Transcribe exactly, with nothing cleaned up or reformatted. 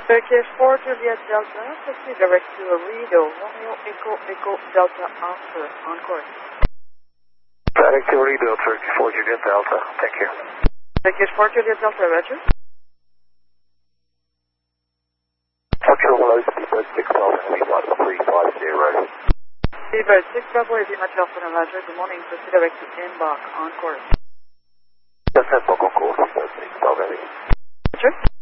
Turkish four Juliet Delta, proceed direct to Lido, Romeo Echo Echo Delta Alpha, on course. Direct to Lido, Turkish four Juliet Delta, thank you. Turkish four Juliet Delta, roger. Control below speedbird six twelve and one three five zero. Speedbird six Bravo, Easy Match Alpha, roger. Good morning, proceed direct to Embark, on course. Just Embark on course, speedbird six twelve, roger.